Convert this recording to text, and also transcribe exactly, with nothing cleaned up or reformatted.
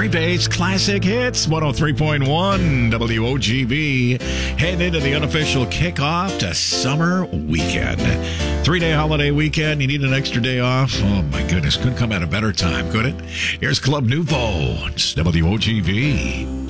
Country Based Classic Hits, one oh three point one W O G B. Heading into the unofficial kickoff to summer weekend. Three-day holiday weekend. You need an extra day off? Oh, my goodness. Couldn't come at a better time, could it? Here's Club Nouveau. It's W O G B.